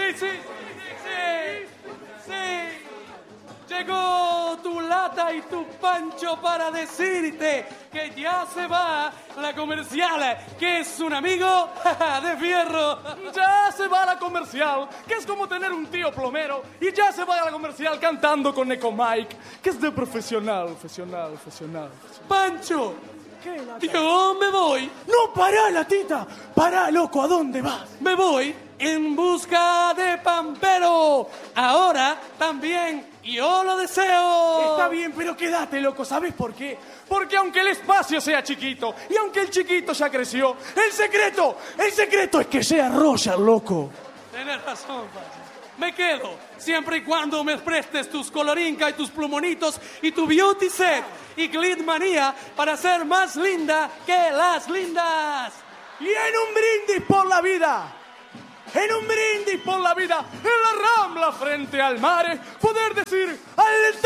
Sí. Llegó tu lata y tu Pancho para decirte que ya se va la comercial, que es un amigo de fierro. Ya se va la comercial, que es como tener un tío plomero, y ya se va a la comercial cantando con Eco Mike, que es de profesional. Pancho, ¿Qué, lata? yo me voy. No, pará, latita. Pará, loco, ¿a dónde vas? Me voy en busca de Pampero. Ahora también yo lo deseo. Está bien, pero quédate, loco. ¿Sabes por qué? Porque aunque el espacio sea chiquito y aunque el chiquito ya creció, el secreto es que sea Roger, loco. Tienes razón, Pancho. Me quedo siempre y cuando me prestes tus colorinca y tus plumonitos y tu beauty set y glitmanía para ser más linda que las lindas. Y en un brindis por la vida, en la Rambla frente al mar, poder decir al